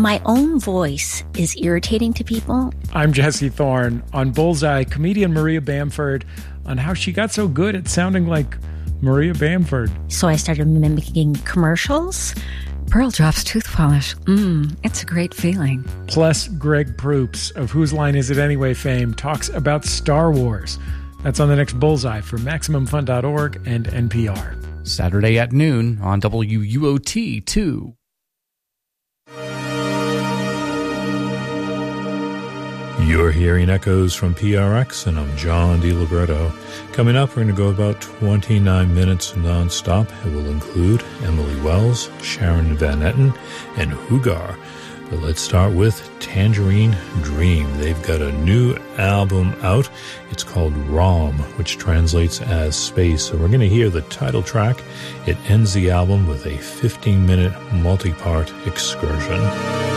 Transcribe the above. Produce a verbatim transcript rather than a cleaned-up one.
my own voice is irritating to people. I'm Jesse Thorne. On Bullseye, comedian Maria Bamford on how she got so good at sounding like Maria Bamford. So I started mimicking commercials. Pearl Drops Tooth Polish. Mmm, it's a great feeling. Plus, Greg Proops of Whose Line Is It Anyway fame talks about Star Wars. That's on the next Bullseye for Maximum Fun dot org and N P R. Saturday at noon on W U O T two. You're hearing echoes from P R X, and I'm John DiLiberto. Coming up, we're going to go about twenty-nine minutes nonstop. It will include Emily Wells, Sharon Van Etten, and Hugar. But let's start with Tangerine Dream. They've got a new album out. It's called ROM, which translates as space. So we're going to hear the title track. It ends the album with a fifteen-minute multi-part excursion.